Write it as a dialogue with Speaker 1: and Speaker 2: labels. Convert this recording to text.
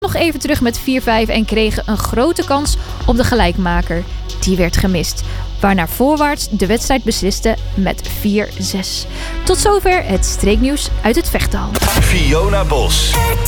Speaker 1: nog even terug met 4-5 en kregen een grote kans op de gelijkmaker. Die werd gemist, waarna Voorwaarts de wedstrijd besliste met 4-6. Tot zover het streeknieuws uit het Vechtdal.
Speaker 2: Fiona Bos.